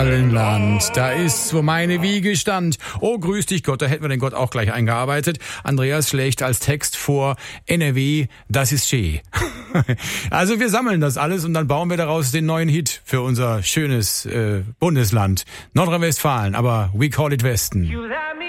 Land, da ist, wo meine Wiege stand. Oh, grüß dich Gott, da hätten wir den Gott auch gleich eingearbeitet. Andreas schlägt als Text vor, NRW, das ist schön. Also wir sammeln das alles und dann bauen wir daraus den neuen Hit für unser schönes Bundesland. Nordrhein-Westfalen, aber we call it Westen.